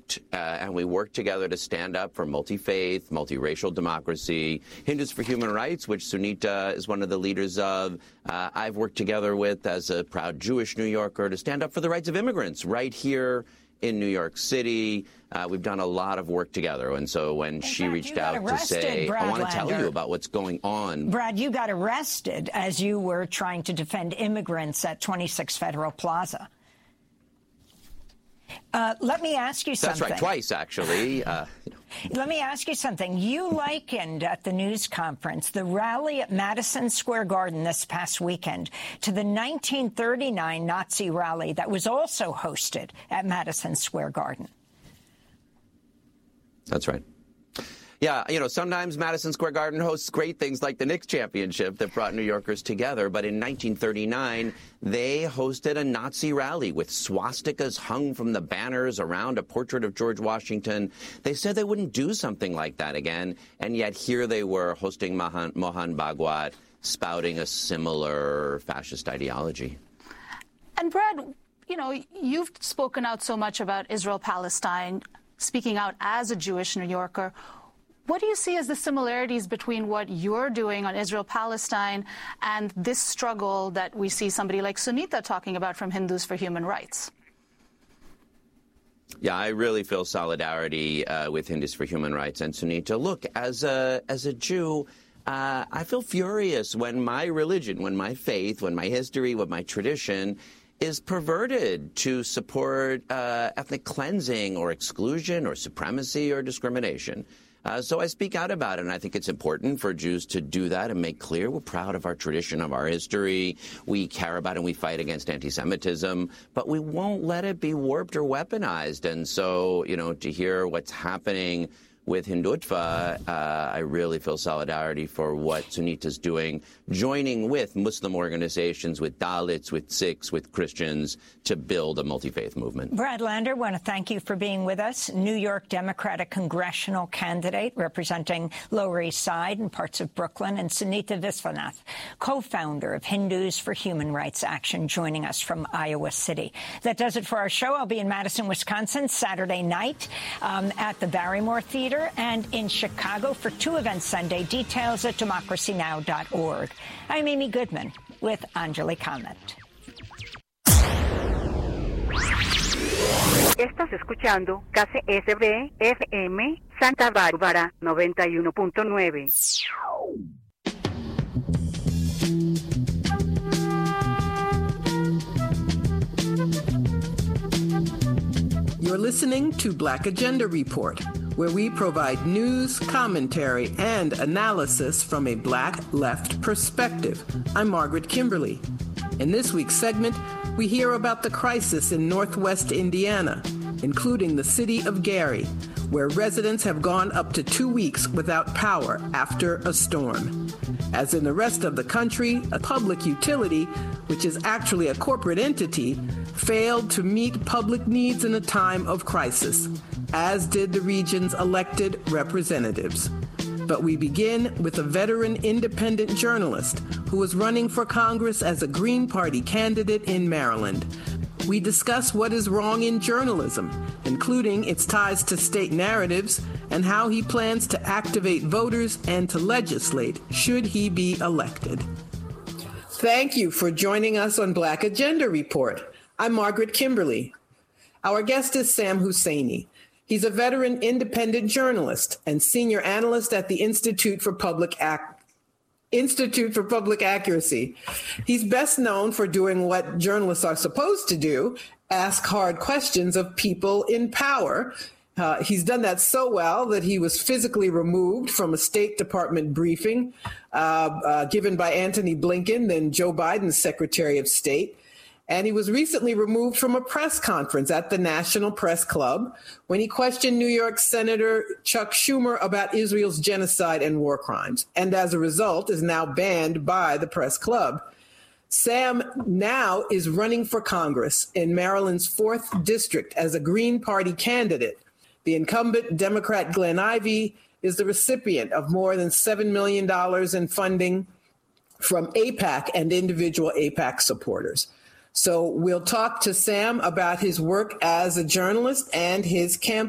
and we worked together to stand up for multi-faith, multiracial democracy, Hindus for Human Rights, which Sunita is one of the leaders of. I've worked together with, as a proud Jewish New Yorker, to stand up for the rights of immigrants right here in New York City. We've done a lot of work together. And so when she reached out to say, I want to tell you about what's going on. Brad, you got arrested as you were trying to defend immigrants at 26 Federal Plaza. Let me ask you something. That's right, twice, actually. Let me ask you something. You likened at the news conference the rally at Madison Square Garden this past weekend to the 1939 Nazi rally that was also hosted at Madison Square Garden. That's right. Yeah, sometimes Madison Square Garden hosts great things like the Knicks championship that brought New Yorkers together. But in 1939, they hosted a Nazi rally with swastikas hung from the banners around a portrait of George Washington. They said they wouldn't do something like that again. And yet here they were hosting Mohan Bhagwat, spouting a similar fascist ideology. And Brad, you've spoken out so much about Israel-Palestine, speaking out as a Jewish New Yorker. What do you see as the similarities between what you're doing on Israel-Palestine and this struggle that we see somebody like Sunita talking about from Hindus for Human Rights? Yeah, I really feel solidarity with Hindus for Human Rights and Sunita. Look, as a Jew, I feel furious when my religion, when my faith, when my history, when my tradition is perverted to support ethnic cleansing or exclusion or supremacy or discrimination. So I speak out about it, and I think it's important for Jews to do that and make clear we're proud of our tradition, of our history. We care about and we fight against anti-Semitism, but we won't let it be warped or weaponized. And so, to hear what's happening with Hindutva, I really feel solidarity for what Sunita's doing, joining with Muslim organizations, with Dalits, with Sikhs, with Christians, to build a multi-faith movement. Brad Lander, want to thank you for being with us. New York Democratic congressional candidate representing Lower East Side and parts of Brooklyn, and Sunita Viswanath, co-founder of Hindus for Human Rights Action, joining us from Iowa City. That does it for our show. I'll be in Madison, Wisconsin, Saturday night at the Barrymore Theater, and in Chicago for 2 events Sunday. Details at democracynow.org. I'm Amy Goodman with Anjali Comment. Estás escuchando KCSB FM Santa Bárbara 91.9. You're listening to Black Agenda Report, where we provide news, commentary, and analysis from a Black left perspective. I'm Margaret Kimberly. In this week's segment, we hear about the crisis in Northwest Indiana, including the city of Gary, where residents have gone up to 2 weeks without power after a storm. As in the rest of the country, a public utility, which is actually a corporate entity, failed to meet public needs in a time of crisis, as did the region's elected representatives. But we begin with a veteran independent journalist who was running for Congress as a Green Party candidate in Maryland. We discuss what is wrong in journalism, including its ties to state narratives, and how he plans to activate voters and to legislate should he be elected. Thank you for joining us on Black Agenda Report. I'm Margaret Kimberly. Our guest is Sam Husseini. He's a veteran independent journalist and senior analyst at the Institute for Public Accuracy. He's best known for doing what journalists are supposed to do, ask hard questions of people in power. He's done that so well that he was physically removed from a State Department briefing given by Antony Blinken, then Joe Biden's Secretary of State. And he was recently removed from a press conference at the National Press Club when he questioned New York Senator Chuck Schumer about Israel's genocide and war crimes, and as a result is now banned by the press club. Sam now is running for Congress in Maryland's 4th District as a Green Party candidate. The incumbent Democrat Glenn Ivey is the recipient of more than $7 million in funding from AIPAC and individual AIPAC supporters. So we'll talk to Sam about his work as a journalist and his campaign.